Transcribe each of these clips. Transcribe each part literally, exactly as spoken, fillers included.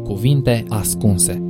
Cuvinte ascunse.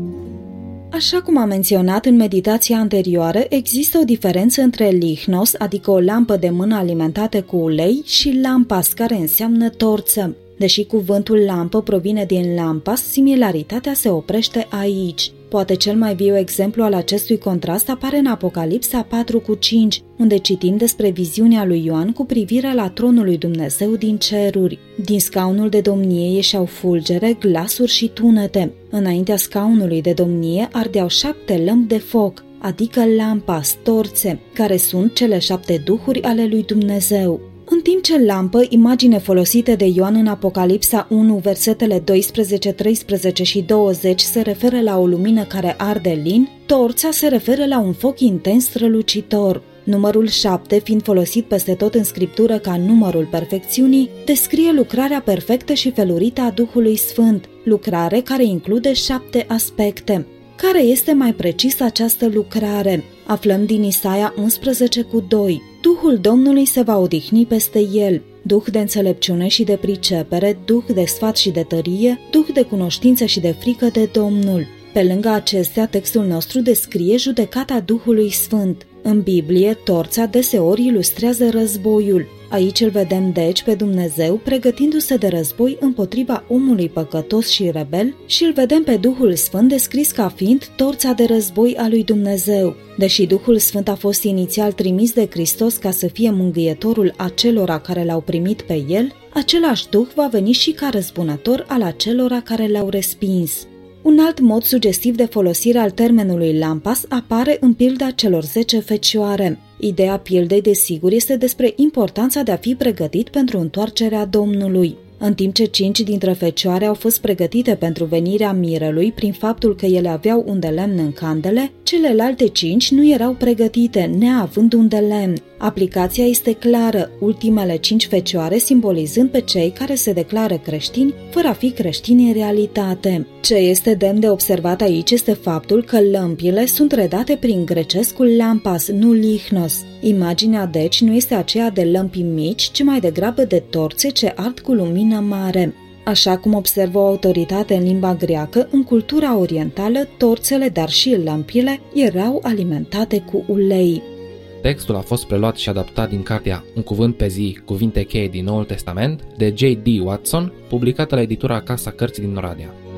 Așa cum am menționat în meditația anterioară, există o diferență între lichnos, adică o lampă de mână alimentată cu ulei, și lampas, care înseamnă torță. Deși cuvântul lampă provine din lampas, similaritatea se oprește aici. Poate cel mai viu exemplu al acestui contrast apare în Apocalipsa patru cu cinci, unde citim despre viziunea lui Ioan cu privire la tronul lui Dumnezeu din ceruri. Din scaunul de domnie ieșeau fulgere, glasuri și tunete. Înaintea scaunului de domnie ardeau șapte lămpi de foc, adică lampas, torțe, care sunt cele șapte duhuri ale lui Dumnezeu. În timp ce lampă, imagine folosită de Ioan în Apocalipsa unu, versetele doisprezece, treisprezece și douăzeci se referă la o lumină care arde lin, torța se referă la un foc intens strălucitor. Numărul șapte, fiind folosit peste tot în Scriptură ca numărul perfecțiunii, descrie lucrarea perfectă și felurită a Duhului Sfânt, lucrare care include șapte aspecte. Care este mai precis această lucrare? Aflăm din Isaia unsprezece cu doi. Duhul Domnului se va odihni peste el, duh de înțelepciune și de pricepere, duh de sfat și de tărie, duh de cunoștință și de frică de Domnul. Pe lângă acestea, textul nostru descrie judecata Duhului Sfânt. În Biblie, torța deseori ilustrează războiul. Aici îl vedem deci pe Dumnezeu pregătindu-se de război împotriva omului păcătos și rebel și îl vedem pe Duhul Sfânt descris ca fiind torța de război a lui Dumnezeu. Deși Duhul Sfânt a fost inițial trimis de Hristos ca să fie mângâietorul acelora care l-au primit pe el, același Duh va veni și ca răzbunător al acelora care l-au respins. Un alt mod sugestiv de folosire al termenului lampas apare în pilda celor zece fecioare. Ideea pildei, desigur, este despre importanța de a fi pregătit pentru întoarcerea Domnului. În timp ce cinci dintre fecioare au fost pregătite pentru venirea mirelui prin faptul că ele aveau un de lemn în candele, celelalte cinci nu erau pregătite, neavând un de lemn. Aplicația este clară, ultimele cinci fecioare simbolizând pe cei care se declară creștini, fără a fi creștini în realitate. Ce este demn de observat aici este faptul că lămpile sunt redate prin grecescul lampas, nu lichnos. Imaginea deci nu este aceea de lămpi mici, ci mai degrabă de torțe ce ard cu lumină mare. Așa cum observă o autoritate în limba greacă, în cultura orientală, torțele, dar și lămpile, erau alimentate cu ulei. Textul a fost preluat și adaptat din cartea Un cuvânt pe zi, cuvinte cheie din Noul Testament, de J D Watson, publicată la editura Casa Cărții din Oradea.